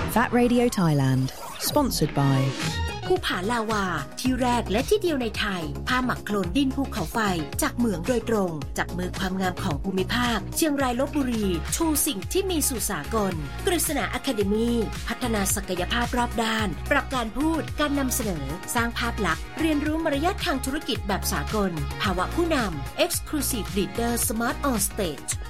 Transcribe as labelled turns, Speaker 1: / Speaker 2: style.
Speaker 1: VAT Radio Thailand sponsored by
Speaker 2: ภูผาลาวาที่แรกและที่เดียวในไทยผ้าหมักโคลนดินภูเขาไฟจากเหมืองโดยตรงจากมือความงามของภูมิภาคเชียงรายลพบุรีชูสิ่งที่มีสู่สากลกฤษณาอะคาเดมีพัฒนาศักยภาพรอบด้านปรับการพูดการนำเสนอสร้างภาพลักษณ์เรียนรู้มารยาททางธุรกิจแบบสากลภาวะผู้นำ Exclusive Leader Smart on Stage